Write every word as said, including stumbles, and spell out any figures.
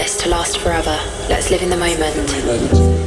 this to last forever. Let's live in the moment.